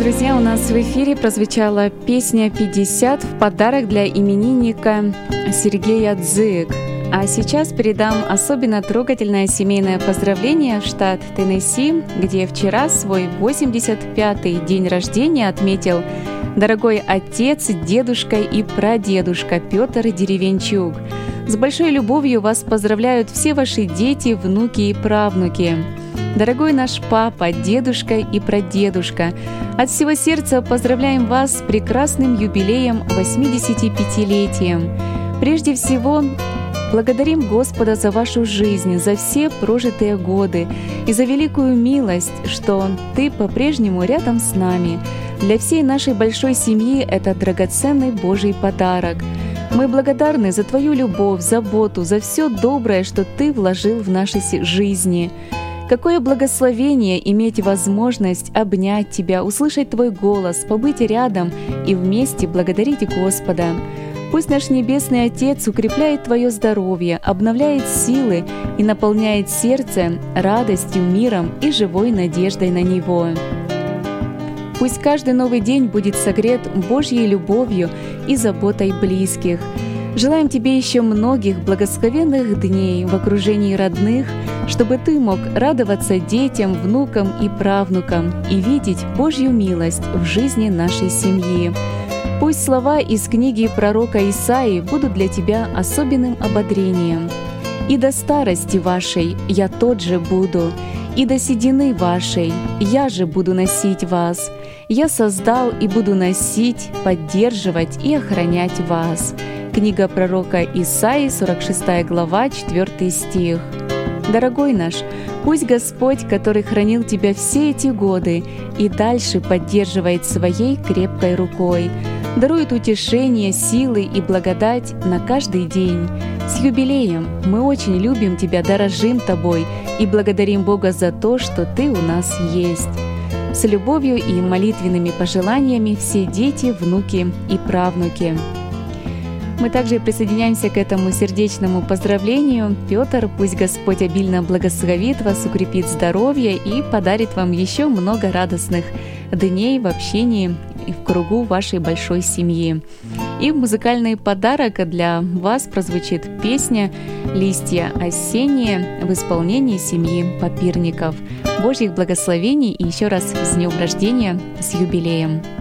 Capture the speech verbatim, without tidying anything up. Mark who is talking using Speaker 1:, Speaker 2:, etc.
Speaker 1: Друзья, у нас в эфире прозвучала песня пятьдесят в подарок для именинника Сергея Дзык. А сейчас передам особенно трогательное семейное поздравление в штат Теннесси, где вчера свой восемьдесят пятый день рождения отметил дорогой отец, дедушка и прадедушка Петр Деревенчук. С большой любовью вас поздравляют все ваши дети, внуки и правнуки. Дорогой наш папа, дедушка и прадедушка, от всего сердца поздравляем вас с прекрасным юбилеем восьмидесятипятилетием. Прежде всего, благодарим Господа за вашу жизнь, за все прожитые годы и за великую милость, что Ты по-прежнему рядом с нами. Для всей нашей большой семьи это драгоценный Божий подарок. Мы благодарны за Твою любовь, заботу, за все доброе, что Ты вложил в наши жизни. Какое благословение иметь возможность обнять Тебя, услышать Твой голос, побыть рядом и вместе благодарить Господа. Пусть наш Небесный Отец укрепляет Твое здоровье, обновляет силы и наполняет сердце радостью, миром и живой надеждой на Него. Пусть каждый новый день будет согрет Божьей любовью и заботой близких. Желаем Тебе еще многих благословенных дней в окружении родных, чтобы Ты мог радоваться детям, внукам и правнукам и видеть Божью милость в жизни нашей семьи. Пусть слова из книги пророка Исаии будут для Тебя особенным ободрением. «И до старости вашей я тот же буду, и до седины вашей я же буду носить вас. Я создал и буду носить, поддерживать и охранять вас». Книга пророка Исаии, сорок шестая глава, четвёртый стих. Дорогой наш, пусть Господь, который хранил тебя все эти годы и дальше поддерживает своей крепкой рукой, дарует утешение, силы и благодать на каждый день. С юбилеем! Мы очень любим Тебя, дорожим Тобой и благодарим Бога за то, что Ты у нас есть. С любовью и молитвенными пожеланиями все дети, внуки и правнуки. Мы также присоединяемся к этому сердечному поздравлению. Петр, пусть Господь обильно благословит вас, укрепит здоровье и подарит вам еще много радостных дней в общении и в кругу вашей большой семьи. И в музыкальный подарок для вас прозвучит песня «Листья осенние» в исполнении семьи Папирников. Божьих благословений и еще раз с днем рождения, с юбилеем!